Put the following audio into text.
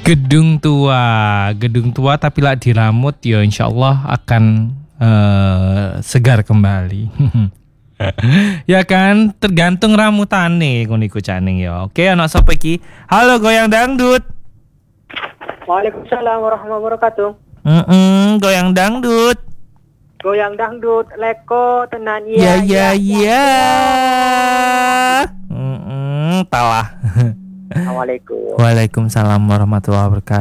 Gedung tua tapi lah diramut ya insyaallah akan segar kembali. Ya kan tergantung ramutane ngono iku caning ya. Oke ana sapa iki? Halo Goyang Dangdut. Waalaikumsalam warahmatullahi wabarakatuh. Goyang Dangdut. Goyang dangdut leko tenan Ya. Talah. Assalamualaikum. Waalaikumsalam warahmatullahi wabarakatuh.